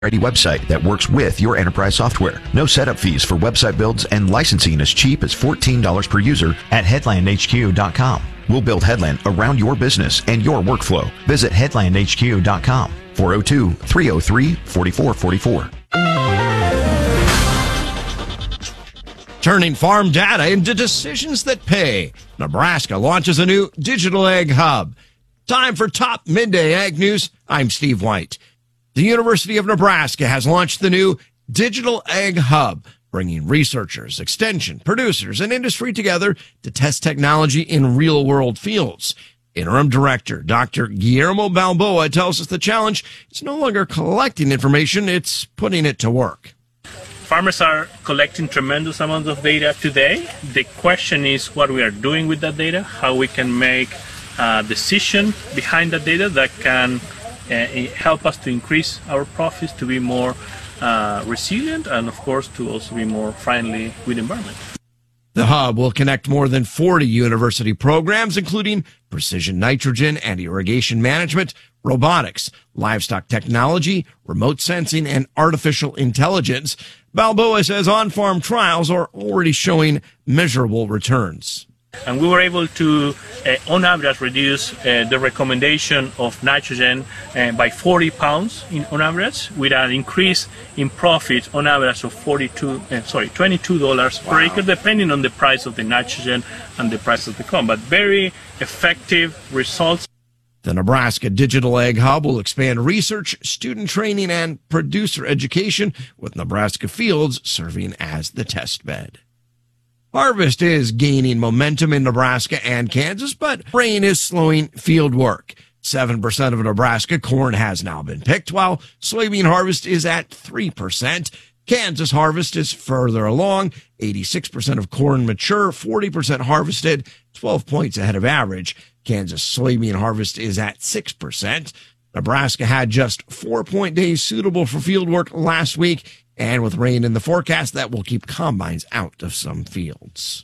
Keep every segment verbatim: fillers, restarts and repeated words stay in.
ready website that works with your enterprise software. No setup fees for website builds and licensing as cheap as fourteen dollars per user at headland h q dot com. We'll build Headland around your business and your workflow. Visit headland h q dot com. four oh two, three oh three, four four four four. Turning farm data into decisions that pay. Nebraska launches a new digital ag hub. Time for top midday ag news. I'm Steve White. The University of Nebraska has launched the new Digital Ag Hub, bringing researchers, extension, producers, and industry together to test technology in real-world fields. Interim Director Doctor Guillermo Balboa tells us the challenge is no longer collecting information, it's putting it to work. Farmers are collecting tremendous amounts of data today. The question is what we are doing with that data, how we can make a decision behind that data that can uh, help us to increase our profits, to be more uh, resilient, and of course to also be more friendly with the environment. The hub will connect more than forty university programs, including precision nitrogen and irrigation management, robotics, livestock technology, remote sensing, and artificial intelligence. Balboa says on-farm trials are already showing measurable returns. And we were able to, uh, on average, reduce uh, the recommendation of nitrogen uh, by forty pounds in, on average, with an increase in profit on average of forty-two, uh, sorry, twenty-two dollars wow. per acre, depending on the price of the nitrogen and the price of the corn. But very effective results. The Nebraska Digital Ag Hub will expand research, student training, and producer education, with Nebraska Fields serving as the test bed. Harvest is gaining momentum in Nebraska and Kansas, but rain is slowing field work. seven percent of Nebraska corn has now been picked, while soybean harvest is at three percent. Kansas harvest is further along, eighty-six percent of corn mature, forty percent harvested, twelve points ahead of average. Kansas soybean harvest is at six percent. Nebraska had just four-point days suitable for field work last week, and with rain in the forecast, that will keep combines out of some fields.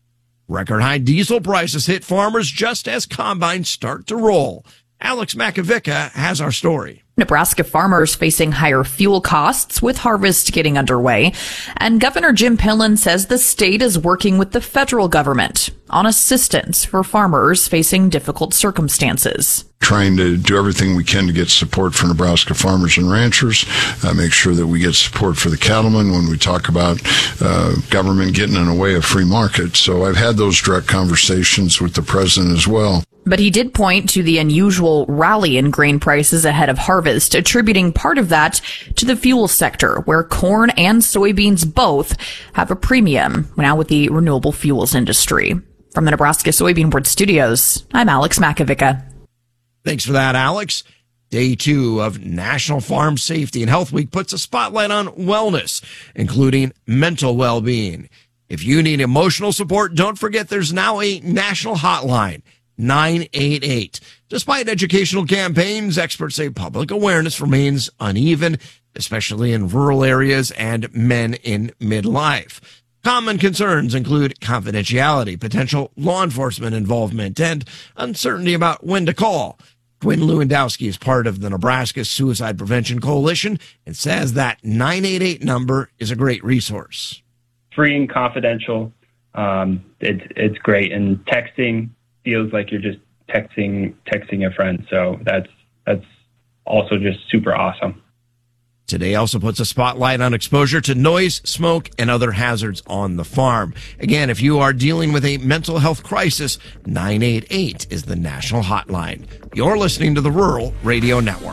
Record high diesel prices hit farmers just as combines start to roll. Alex Makovica has our story. Nebraska farmers facing higher fuel costs with harvest getting underway. And Governor Jim Pillen says the state is working with the federal government on assistance for farmers facing difficult circumstances. Trying to do everything we can to get support for Nebraska farmers and ranchers, uh, make sure that we get support for the cattlemen when we talk about uh, government getting in the way of free market. So I've had those direct conversations with the president as well. But he did point to the unusual rally in grain prices ahead of harvest, attributing part of that to the fuel sector, where corn and soybeans both have a premium now with the renewable fuels industry. From the Nebraska Soybean Board Studios, I'm Alex Makovica. Thanks for that, Alex. Day two of National Farm Safety and Health Week puts a spotlight on wellness, including mental well-being. If you need emotional support, don't forget there's now a national hotline, nine eight eight. Despite educational campaigns, experts say public awareness remains uneven, especially in rural areas and men in midlife. Common concerns include confidentiality, potential law enforcement involvement, and uncertainty about when to call. Quinn Lewandowski is part of the Nebraska Suicide Prevention Coalition and says that nine eight eight number is a great resource. Free and confidential. Um, it's it's great, and texting feels like you're just texting texting a friend. So that's that's also just super awesome. Today also puts a spotlight on exposure to noise, smoke, and other hazards on the farm. Again, if you are dealing with a mental health crisis, nine eight eight is the national hotline. You're listening to the Rural Radio Network.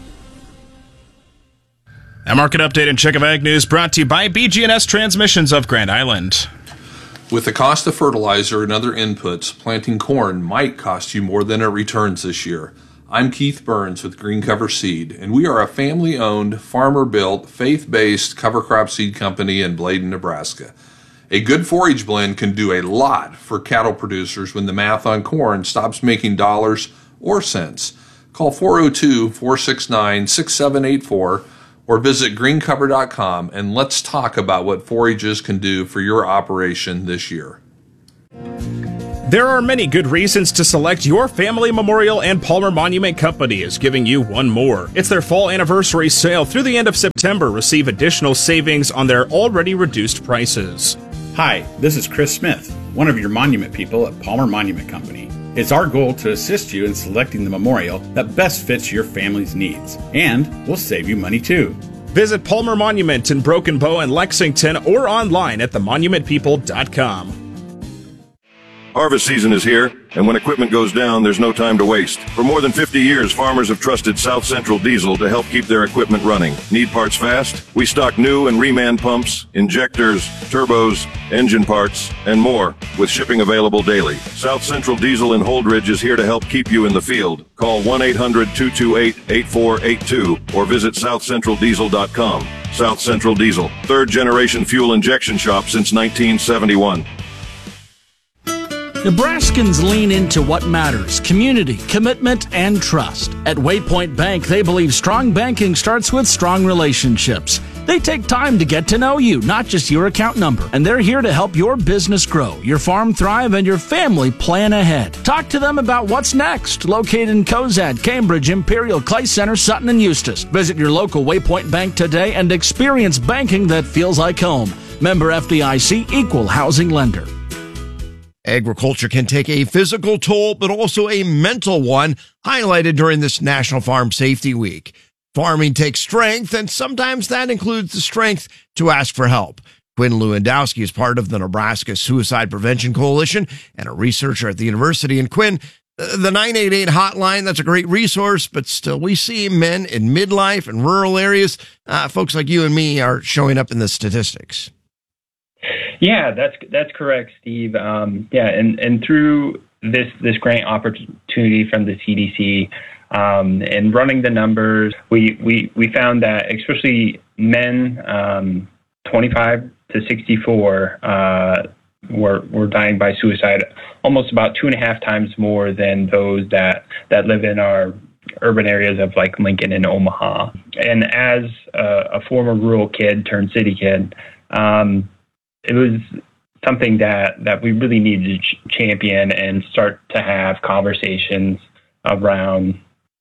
A market update and check of ag news brought to you by B G and S Transmissions of Grand Island. With the cost of fertilizer and other inputs, planting corn might cost you more than it returns this year. I'm Keith Burns with Green Cover Seed, and we are a family-owned, farmer-built, faith-based cover crop seed company in Bladen, Nebraska. A good forage blend can do a lot for cattle producers when the math on corn stops making dollars or cents. Call four oh two, four six nine, six seven eight four or visit green cover dot com and let's talk about what forages can do for your operation this year. There are many good reasons to select your family memorial, and Palmer Monument Company is giving you one more. It's their fall anniversary sale through the end of September. Receive additional savings on their already reduced prices. Hi, this is Chris Smith, one of your monument people at Palmer Monument Company. It's our goal to assist you in selecting the memorial that best fits your family's needs, and we'll save you money too. Visit Palmer Monument in Broken Bow and Lexington or online at the monument people dot com. Harvest season is here, and when equipment goes down, there's no time to waste. For more than fifty years, farmers have trusted South Central Diesel to help keep their equipment running. Need parts fast? We stock new and reman pumps, injectors, turbos, engine parts, and more, with shipping available daily. South Central Diesel in Holdridge is here to help keep you in the field. Call one eight hundred two two eight eight four eight two or visit south central diesel dot com. South Central Diesel, third generation fuel injection shop since nineteen seventy-one. Nebraskans lean into what matters: community, commitment, and trust. At Waypoint Bank, they believe strong banking starts with strong relationships. They take time to get to know you, not just your account number. And they're here to help your business grow, your farm thrive, and your family plan ahead. Talk to them about what's next. Located in Cozad, Cambridge, Imperial, Clay Center, Sutton, and Eustis. Visit your local Waypoint Bank today and experience banking that feels like home. Member F D I C, Equal Housing Lender. Agriculture can take a physical toll, but also a mental one, highlighted during this National Farm Safety Week. Farming takes strength, and sometimes that includes the strength to ask for help. Quinn Lewandowski is part of the Nebraska Suicide Prevention Coalition and a researcher at the university. And Quinn, the nine eight eight hotline, that's a great resource, but still we see men in midlife and rural areas. Uh, folks like you and me are showing up in the statistics. Yeah, that's that's correct, Steve. Um, yeah, and, and through this this grant opportunity from the C D C um, and running the numbers, we, we, we found that especially men um, twenty-five to sixty-four uh, were were dying by suicide, almost about two and a half times more than those that, that live in our urban areas of like Lincoln and Omaha. And as a, a former rural kid turned city kid, um, it was something that, that we really needed to ch- champion and start to have conversations around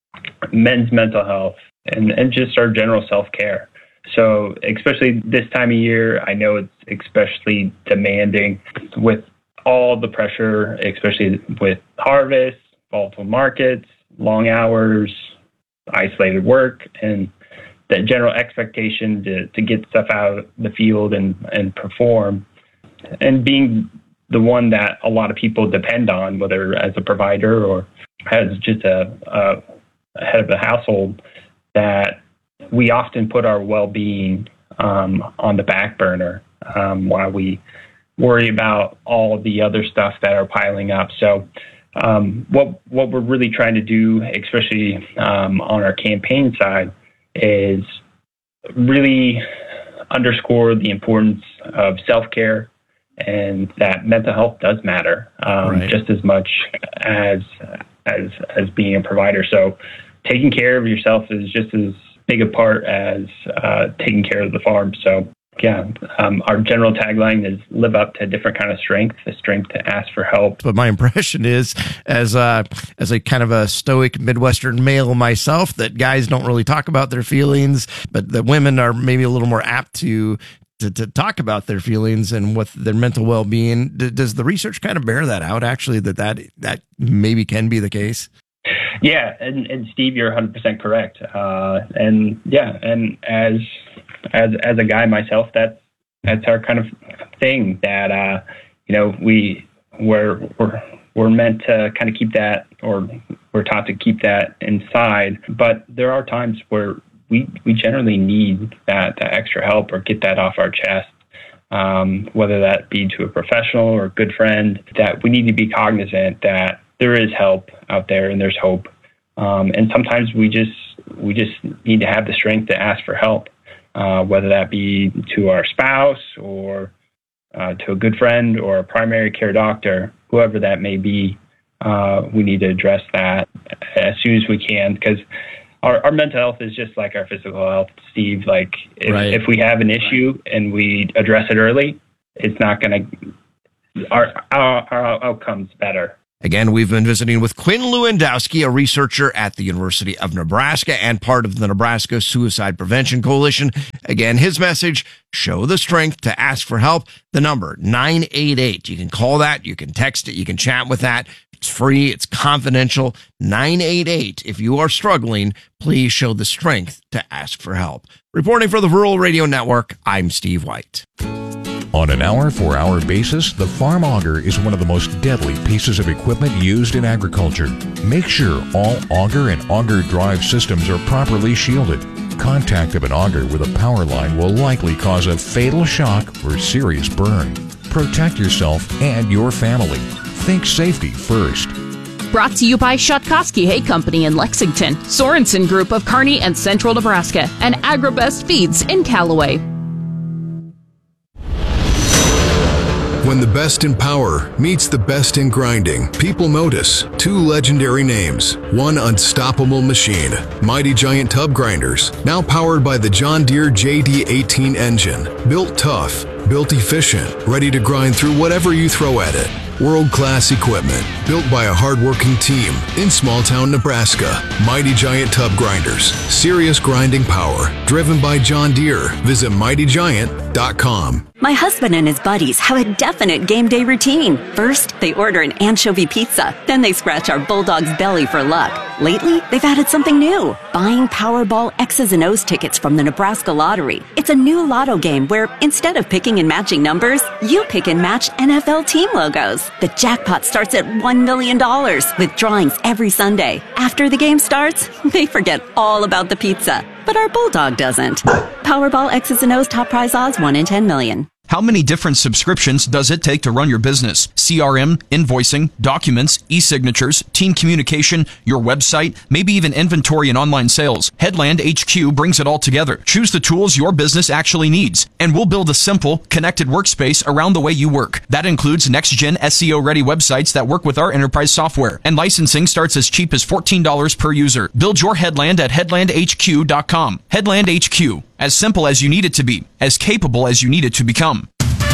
men's mental health and, and just our general self-care. So especially this time of year, I know it's especially demanding with all the pressure, especially with harvest, volatile markets, long hours, isolated work, and the general expectation to, to get stuff out of the field and, and perform, and being the one that a lot of people depend on, whether as a provider or as just a, a head of the household, that we often put our well-being um, on the back burner um, while we worry about all of the other stuff that are piling up. So um, what what we're really trying to do, especially um, on our campaign side, is really underscore the importance of self-care and that mental health does matter um, right. just as much as as as being a provider. So taking care of yourself is just as big a part as uh, taking care of the farm. So yeah, um, our general tagline is live up to a different kind of strength, the strength to ask for help. But my impression is, as a, as a kind of a stoic Midwestern male myself, that guys don't really talk about their feelings, but that women are maybe a little more apt to to, to talk about their feelings and what their mental well-being. D- does the research kind of bear that out, actually, that that, that maybe can be the case? Yeah, and, and Steve, you're one hundred percent correct. Uh, and yeah, and as as as a guy myself, that's that's our kind of thing. That uh, you know, we we're we're we're meant to kind of keep that, or we're taught to keep that inside. But there are times where we we generally need that, that extra help or get that off our chest. Um, whether that be to a professional or a good friend, that we need to be cognizant that there is help out there and there's hope. Um, and sometimes we just we just need to have the strength to ask for help, uh, whether that be to our spouse or uh, to a good friend or a primary care doctor, whoever that may be. Uh, we need to address that as soon as we can, because our, our mental health is just like our physical health, Steve. Like if, right. if we have an issue and we address it early, it's not going to our, our, our outcomes better. Again, we've been visiting with Quinn Lewandowski, a researcher at the University of Nebraska and part of the Nebraska Suicide Prevention Coalition. Again, his message, show the strength to ask for help. The number, nine eight eight. You can call that, you can text it, you can chat with that. It's free, it's confidential. nine eight eight. If you are struggling, please show the strength to ask for help. Reporting for the Rural Radio Network, I'm Steve White. On an hour-for-hour basis, the farm auger is one of the most deadly pieces of equipment used in agriculture. Make sure all auger and auger drive systems are properly shielded. Contact of an auger with a power line will likely cause a fatal shock or serious burn. Protect yourself and your family. Think safety first. Brought to you by Shutkowski Hay Company in Lexington, Sorensen Group of Kearney and Central Nebraska, and Agribest Feeds in Callaway. When the best in power meets the best in grinding, people notice two legendary names. One unstoppable machine, Mighty Giant Tub Grinders, now powered by the John Deere J D eighteen engine. Built tough, built efficient, ready to grind through whatever you throw at it. World-class equipment, built by a hard-working team in small-town Nebraska. Mighty Giant Tub Grinders, serious grinding power, driven by John Deere. Visit mighty giant dot com. My husband and his buddies have a definite game day routine. First, they order an anchovy pizza. Then they scratch our bulldog's belly for luck. Lately, they've added something new. Buying Powerball X's and O's tickets from the Nebraska Lottery. It's a new lotto game where, instead of picking and matching numbers, you pick and match N F L team logos. The jackpot starts at one million dollars with drawings every Sunday. After the game starts, they forget all about the pizza. But our bulldog doesn't. Powerball X's and O's top prize odds one in ten million. How many different subscriptions does it take to run your business? C R M, invoicing, documents, e-signatures, team communication, your website, maybe even inventory and online sales. Headland H Q brings it all together. Choose the tools your business actually needs, and we'll build a simple, connected workspace around the way you work. That includes next-gen S E O-ready websites that work with our enterprise software, and licensing starts as cheap as fourteen dollars per user. Build your Headland at headland h q dot com. Headland H Q. As simple as you need it to be, as capable as you need it to become.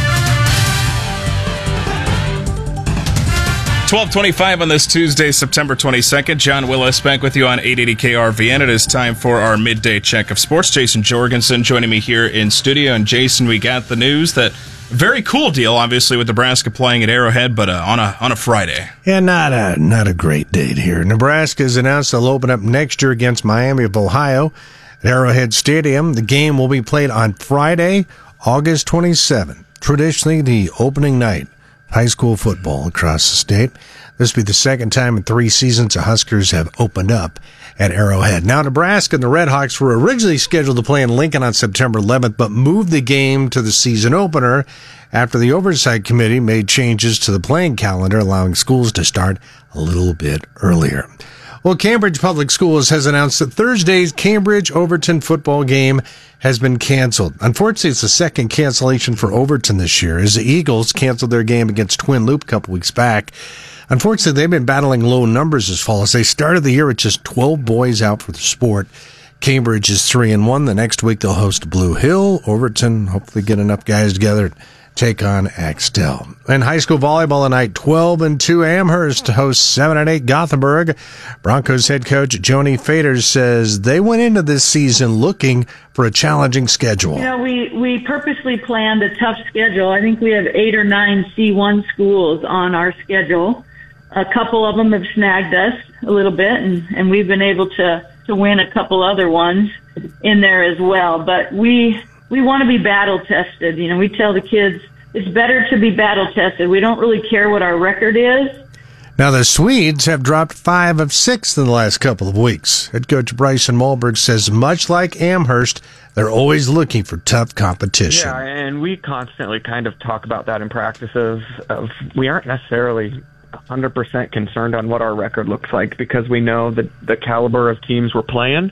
twelve twenty-five on this Tuesday, September twenty-second. John Willis back with you on eight eighty K R V N. It is time for our midday check of sports. Jason Jorgensen joining me here in studio. And Jason, we got the news that very cool deal, obviously, with Nebraska playing at Arrowhead, but uh, on a on a Friday. Yeah, not a not a great date here. Nebraska has announced they'll open up next year against Miami of Ohio at Arrowhead Stadium. The game will be played on Friday, August twenty-seventh. Traditionally, the opening night of high school football across the state. This will be the second time in three seasons the Huskers have opened up at Arrowhead. Now, Nebraska and the Redhawks were originally scheduled to play in Lincoln on September eleventh, but moved the game to the season opener after the Oversight Committee made changes to the playing calendar, allowing schools to start a little bit earlier. Well, Cambridge Public Schools has announced that Thursday's Cambridge-Overton football game has been canceled. Unfortunately, it's the second cancellation for Overton this year, as the Eagles canceled their game against Twin Loop a couple weeks back. Unfortunately, they've been battling low numbers this fall as they started the year with just twelve boys out for the sport. Cambridge is three and one. The next week they'll host Blue Hill. Overton hopefully get enough guys together to take on Axtell. And high school volleyball tonight, twelve and two Amherst hosts seven and eight Gothenburg. Broncos head coach Joni Faders says they went into this season looking for a challenging schedule. You know, we, we purposely planned a tough schedule. I think we have eight or nine C one schools on our schedule. A couple of them have snagged us a little bit, and, and we've been able to, to win a couple other ones in there as well. But we we want to be battle tested. You know, we tell the kids it's better to be battle tested. We don't really care what our record is. Now, the Swedes have dropped five of six in the last couple of weeks. Head coach Bryson Malberg says, much like Amherst, they're always looking for tough competition. Yeah, and we constantly kind of talk about that in practice of, of we aren't necessarily one hundred percent concerned on what our record looks like because we know that the caliber of teams we're playing,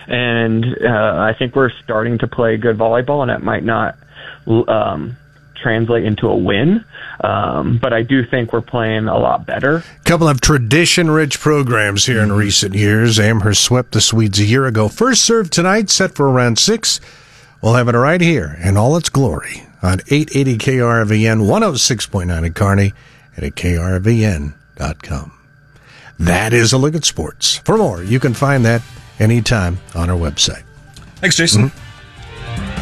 and uh, I think we're starting to play good volleyball, and that might not um, translate into a win, um, but I do think we're playing a lot better. A couple of tradition-rich programs here in recent years. Amherst swept the Swedes a year ago. First serve tonight, set for around six. We'll have it right here in all its glory on eight eighty K R V N, one oh six point nine at Kearney, and at K R V N dot com. That is a look at sports. For more, you can find that anytime on our website. Thanks, Jason. Mm-hmm.